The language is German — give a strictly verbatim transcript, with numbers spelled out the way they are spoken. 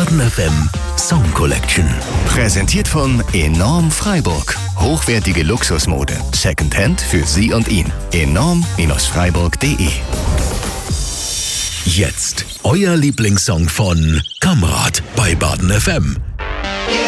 Baden F M Song Collection. Präsentiert von Enorm Freiburg. Hochwertige Luxusmode. Secondhand für Sie und ihn. enorm Freiburg punkt de. Jetzt euer Lieblingssong von Kamrat bei Baden F M.